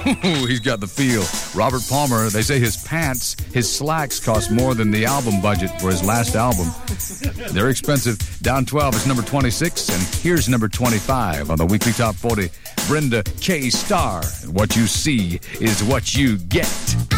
He's got the feel. Robert Palmer, they say his pants, his slacks cost more than the album budget for his last album. They're expensive. Down 12 is number 26, and here's number 25 on the Weekly Top 40. Brenda K. Starr. And what you see is what you get.